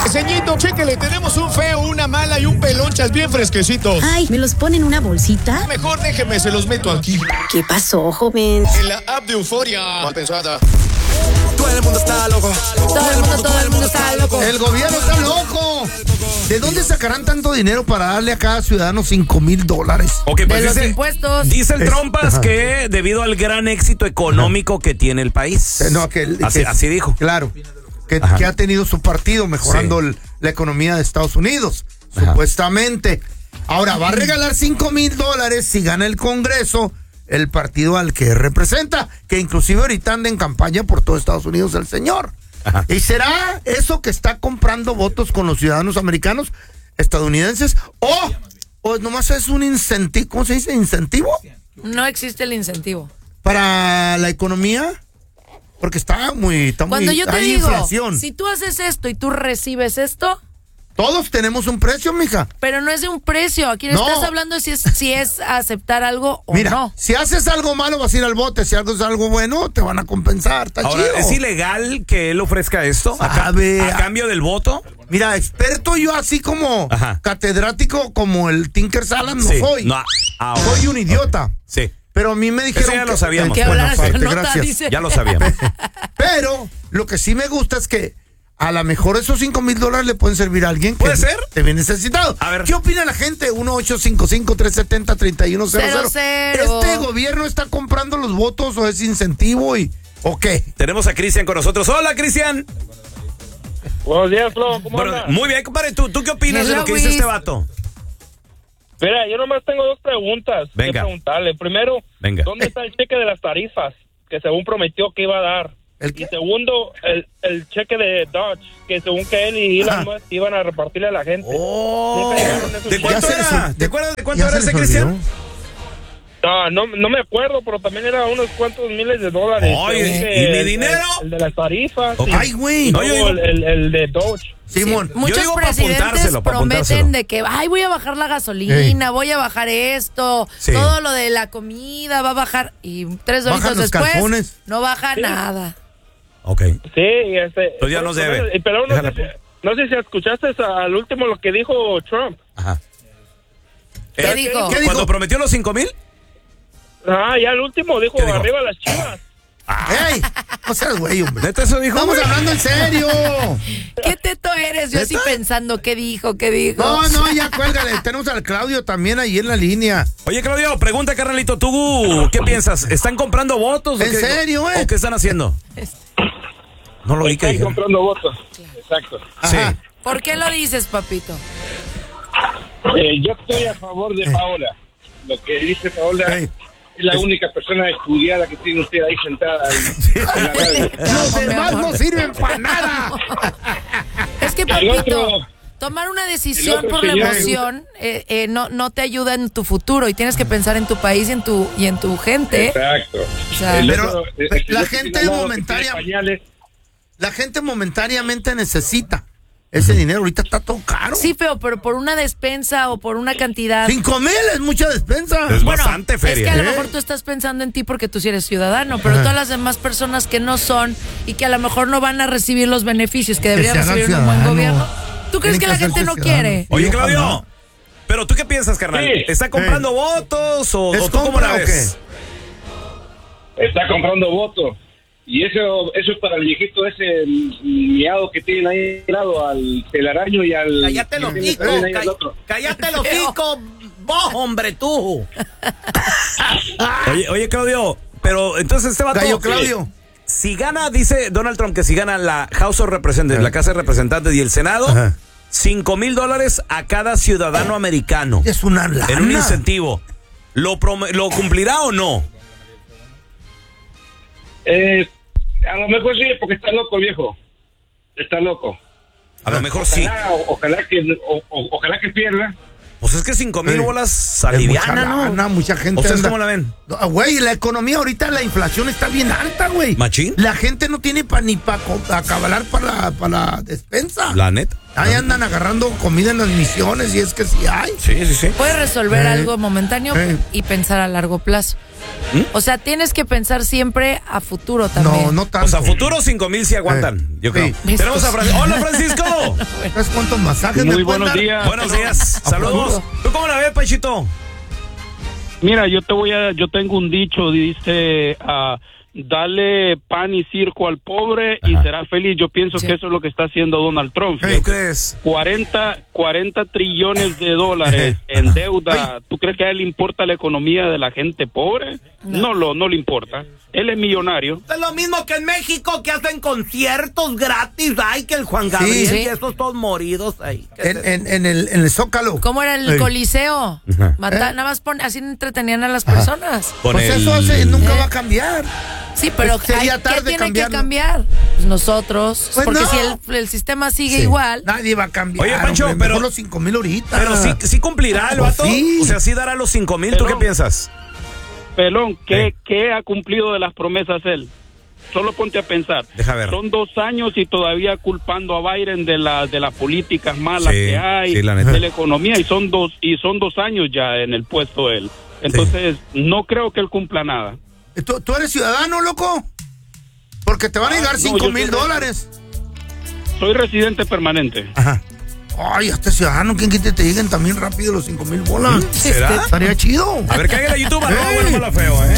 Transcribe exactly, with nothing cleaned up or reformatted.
ceñito, chéquele, tenemos un feo, una mala y un pelonchas bien fresquecitos. Ay, ¿me los pone en una bolsita? Mejor déjeme, se los meto aquí. ¿Qué pasó, joven? En la app de Euforia. Mal pensada. Todo el mundo está loco. Todo el mundo, todo el mundo está loco. El gobierno está loco. ¿De dónde sacarán tanto dinero para darle a cada ciudadano cinco mil dólares? Ok, pues De los dice, impuestos. dice el Es- Trompas ajá. que debido al gran éxito económico que tiene el país. Eh, No, que, así, que- así dijo. Claro. Que, Ajá. que ha tenido su partido mejorando Sí. el- la economía de Estados Unidos, Ajá. supuestamente. Ahora, va a regalar cinco mil dólares si gana el Congreso el partido al que representa, que inclusive ahorita anda en campaña por todo Estados Unidos el señor. Ajá. ¿Y será eso que está comprando votos con los ciudadanos americanos, estadounidenses? ¿O, o nomás es un incentivo, ¿cómo se dice? ¿Incentivo? No existe el incentivo. Para la economía. Porque está muy, está Cuando muy, yo te hay digo, inflación. si tú haces esto y tú recibes esto, Todos tenemos un precio, mija. pero no es de un precio. Aquí No. estás hablando de si es, si es aceptar algo o Mira, no. si haces algo malo vas a ir al bote, si algo es algo bueno te van a compensar, está Ahora, chido. ¿es ilegal que él ofrezca esto a, ca- Sabe. a cambio del voto? Mira, experto yo así como Ajá. catedrático como el Tinker Salad no Sí. soy. No, ah, Soy un idiota. Sí, Pero a mí me dijeron Eso ya que lo sabíamos. Que Eh, bueno, hablaras aparte, con nota, gracias. dice. ya lo sabíamos. Pero lo que sí me gusta es que a lo mejor esos cinco mil dólares le pueden servir a alguien que ¿Puede ser? te viene necesitado. A ver. ¿Qué opina la gente? uno ocho cinco cinco, tres siete cero, tres uno cero cero. Cero, cero. ¿Este gobierno está comprando los votos o es incentivo y o qué? Tenemos a Cristian con nosotros. Hola, Cristian. Buenos días, Flo. ¿Cómo Bueno, andas? muy bien, compadre. ¿Tú, ¿Tú qué opinas de Hello, lo que dice Luis. este vato? Mira, yo nomás tengo dos preguntas Venga. que preguntarle. Primero, Venga. ¿dónde está el cheque de las tarifas que según prometió que iba a dar? ¿El Y qué? segundo, el, el cheque de Dodge, que según que él y Elon Ajá. Musk iban a repartirle a la gente. Oh. Nunca llegaron esos ¿De cheques. cuánto Ya se- era? se- ¿Te acuerdas de cuánto ¿Ya era se ese, les olvidó? Cristian? No, no, no me acuerdo, pero también era unos cuantos miles de dólares. Oye, Según ¿y que mi el- dinero? El, el de las tarifas. Ok. y- Ay, güey. y No, yo luego digo- el, el, el de Dodge. Simón. Muchos digo pa' presidentes apuntárselo, pa' prometen apuntárselo. de que, ay, voy a bajar la gasolina, Ey. voy a bajar esto, Sí. todo lo de la comida va a bajar. Y tres Bajan horitos los después, calzones. no baja Sí. nada. Ok. Sí, y este. Pues ya nos debe. y- Pero no sé, Déjala. si, no sé si escuchaste al último lo que dijo Trump. Ajá. ¿Qué Eh, dijo? ¿Qué Cuando dijo? prometió los cinco mil. Ah, ya el último dijo, ¿Qué dijo? arriba las Chivas. ¡Ey! No seas güey, hombre. ¿Neta eso dijo? Estamos güey? hablando en serio. ¿Qué teto eres? Yo así ¿Neta? pensando, ¿qué dijo? ¿Qué dijo? No, no, ya cuélgale. Tenemos al Claudio también ahí en la línea. Oye, Claudio, pregunta, carnalito, ¿tú qué piensas? ¿Están comprando votos? o ¿En qué- serio, eh? ¿O qué están haciendo? No lo vi que Están dijeron. comprando votos. Exacto. Sí. Ajá. ¿Por qué lo dices, papito? Eh, yo estoy a favor de Paola. Lo que dice Paola Ey. es la única persona estudiada que tiene usted ahí sentada en, en la radio. Los mi demás amor. no sirven para nada. Es que, El papito, otro- tomar una decisión el otro por la señor- emoción eh, eh, no, no te ayuda en tu futuro y tienes que pensar en tu país y en tu, y en tu gente. Exacto. O sea, El Pero otro- el- la el otro gente Sinaloa que momentaria- tiene pañales. La gente momentáneamente necesita ese dinero. Ahorita está todo caro. sí, feo, pero por una despensa o por una cantidad. Cinco mil es mucha despensa. Es Bueno, bastante es que feria. a lo ¿eh? mejor tú estás pensando en ti porque tú sí eres ciudadano, pero todas las demás personas que no son y que a lo mejor no van a recibir los beneficios que deberían se hagan recibir un buen ciudadanos. gobierno. ¿Tú crees Tienen que que la gente hacerse no ciudadanos. quiere? Oye, Sí, Claudio, ojalá. ¿pero tú qué piensas, carnal? Sí. ¿Está comprando votos o, ¿Es o tú cómo compra la o ves? Está comprando votos. Y eso eso es para el viejito ese miado que tienen ahí al lado, al telaraño y al... Cállate los y hocico, tienen ahí al ca- otro. cállate los hocico, vos, hombre, tú. Oye, oye, Claudio, pero entonces este vato... Gallo Claudio. Si gana, dice Donald Trump, que si gana la House of Representatives, la Casa de Representantes y el Senado, Ajá. cinco mil dólares a cada ciudadano americano. Es una lana. En un incentivo. ¿Lo, prom- ¿Lo cumplirá o no? Eh, a lo mejor sí, porque está loco el viejo. Está loco. A lo mejor sí. Ojalá, o- ojalá que o- o- ojalá que pierda. Pues es que cinco mil Sí. bolas Es mucha aliviana, ¿no? lana, mucha gente ¿Ustedes anda- cómo la ven? No, güey, la economía ahorita, la inflación está bien alta, güey. ¿Machín? La gente no tiene pa, ni para acabalar para la, pa la despensa. La neta. Ahí andan agarrando comida en las misiones y es que sí hay. Sí, sí, sí. Puedes resolver Eh, algo momentáneo eh. y pensar a largo plazo. O sea, tienes que pensar siempre a futuro también. No, no tanto. O sea, futuro cinco mil sí aguantan, Eh, yo creo. sí. Tenemos a Francisco. ¡Hola, Francisco! ¿Sabes cuántos masajes Muy me pueden buenos dar? días. Buenos días, saludos. ¿Tú cómo la ves, Pachito? Mira, yo te voy a, yo tengo un dicho, dice, ah, dale pan y circo al pobre y será feliz. Yo pienso Sí. que eso es lo que está haciendo Donald Trump. ¿Tú crees? cuarenta, cuarenta trillones de dólares en deuda. ¿Tú crees que a él le importa la economía de la gente pobre? No, lo, no le importa. Él es millonario. Es lo mismo que en México, que hacen conciertos gratis. Ay, que el Juan Gabriel Sí. y esos todos moridos ahí. En, en, en el, en el Zócalo. ¿Cómo era el Ey. Coliseo? Mata- ¿Eh? Nada más pon- así entretenían a las personas. Con Pues el- eso hace, nunca ¿Eh? va a cambiar. Sí, pero Pues sería hay- tarde ¿qué tiene cambiarlo. que cambiar? Pues nosotros. Pues porque no. si el, el sistema sigue Sí. igual. Nadie va a cambiar. Oye, Pancho, hombre, pero- mejor los cinco mil ahorita. Pero sí, sí cumplirá el Pues vato. sí. O sea, sí dará los cinco mil. ¿Tú qué Pero- piensas? Pelón, ¿qué, Eh. ¿qué ha cumplido de las promesas él? Solo ponte a pensar. Deja ver. Son dos años y todavía culpando a Biden de la, de las políticas malas Sí, que hay, sí, la neta. de la economía, y son dos y son dos años ya en el puesto él. Entonces, no creo que él cumpla nada. ¿Tú, tú eres ciudadano, loco? Porque te van a Ah, llegar no, cinco yo mil soy- dólares. Soy residente permanente. Ajá. Ay, este ciudadano, ¿quién quite te lleguen también rápido los cinco mil bolas? ¿Será? Estaría chido. A ver, cállate a YouTube, arroba Ey. Bueno, Mala, Feo, ¿eh?